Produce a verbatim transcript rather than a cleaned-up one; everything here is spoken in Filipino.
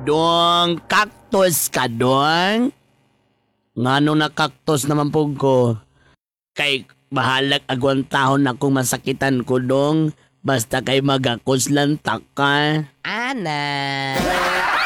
Dong, cactus ka, dong? Ngano na cactus naman po ko? Kay bahalag agwan tahon akong masakitan ko, dong. Basta kay magakuslan ka. Ana.